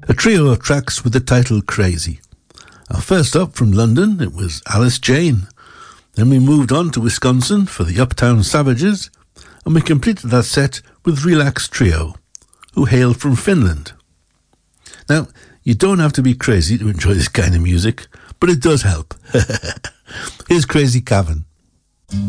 A trio of tracks with the title Crazy. First up from London, it was Alice Jane. Then we moved on to Wisconsin for the Uptown Savages, and we completed that set with Relax Trio, who hail from Finland. Now, you don't have to be crazy to enjoy this kind of music, but it does help. Here's Crazy Cavan.